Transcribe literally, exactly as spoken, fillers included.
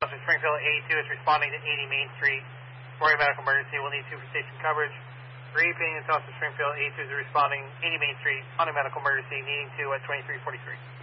Springfield eight two is responding to eighty Main Street for a medical emergency. We'll need two for station coverage. Repeating, South Springfield eight two is responding eighty Main Street on a medical emergency, needing two at twenty-three forty-three.